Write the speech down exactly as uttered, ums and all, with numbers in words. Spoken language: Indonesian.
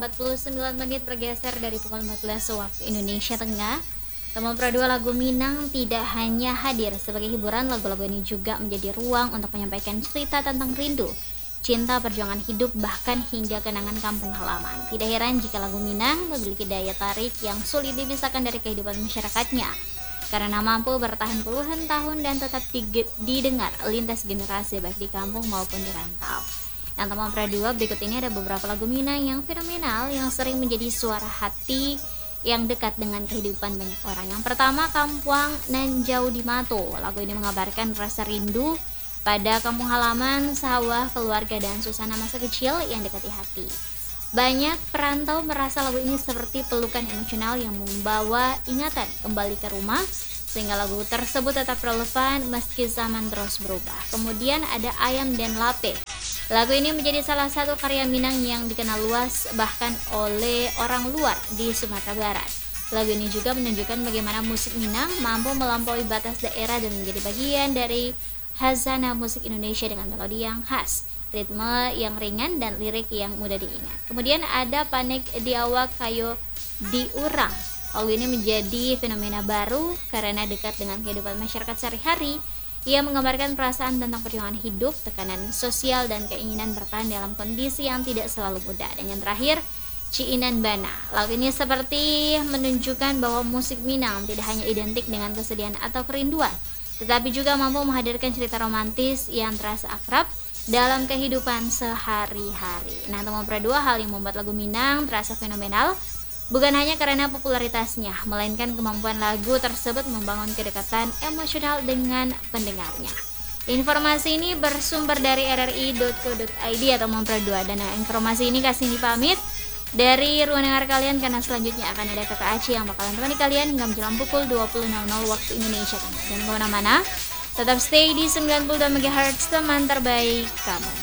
empat puluh sembilan menit bergeser dari pukul empat belas waktu Indonesia Tengah. Teman Pro dua lagu Minang tidak hanya hadir sebagai hiburan, lagu-lagu ini juga menjadi ruang untuk menyampaikan cerita tentang rindu, cinta, perjuangan hidup, bahkan hingga kenangan kampung halaman. Tidak heran jika lagu Minang memiliki daya tarik yang sulit dipisahkan dari kehidupan masyarakatnya, karena mampu bertahan puluhan tahun dan tetap didengar lintas generasi baik di kampung maupun di rantau. Nah, teman Pro dua, berikut ini ada beberapa lagu Minang yang fenomenal yang sering menjadi suara hati yang dekat dengan kehidupan banyak orang. Yang pertama, Kampuang Nan Jauh di Mato. Lagu ini mengabarkan rasa rindu pada kampung halaman, sawah, keluarga, dan suasana masa kecil yang dekat di hati. Banyak perantau merasa lagu ini seperti pelukan emosional yang membawa ingatan kembali ke rumah, sehingga lagu tersebut tetap relevan meski zaman terus berubah. Kemudian ada Ayam dan Lape. Lagu ini menjadi salah satu karya Minang yang dikenal luas bahkan oleh orang luar di Sumatera Barat. Lagu ini juga menunjukkan bagaimana musik Minang mampu melampaui batas daerah dan menjadi bagian dari khazanah musik Indonesia dengan melodi yang khas, ritme yang ringan, dan lirik yang mudah diingat. Kemudian ada Panek Diawak Kayo Diurang. Lagu ini menjadi fenomena baru karena dekat dengan kehidupan masyarakat sehari-hari. Ia menggambarkan perasaan tentang perjuangan hidup, tekanan sosial, dan keinginan bertahan dalam kondisi yang tidak selalu mudah. Dan yang terakhir, Ciinan Bana. Lagu ini seperti menunjukkan bahwa musik Minang tidak hanya identik dengan kesedihan atau kerinduan, tetapi juga mampu menghadirkan cerita romantis yang terasa akrab dalam kehidupan sehari-hari. Nah, teman Pro dua, hal yang membuat lagu Minang terasa fenomenal bukan hanya karena popularitasnya, melainkan kemampuan lagu tersebut membangun kedekatan emosional dengan pendengarnya. Informasi ini bersumber dari r r i dot co dot i d atau Pro dua, dan informasi ini kasih pamit dari ruang dengar kalian karena selanjutnya akan ada Kakak Aci yang bakalan temani kalian hingga menjelang pukul dua puluh waktu Indonesia Tengah. Dan kemana-mana, tetap stay di sembilan puluh dua megahertz, teman terbaik kamu.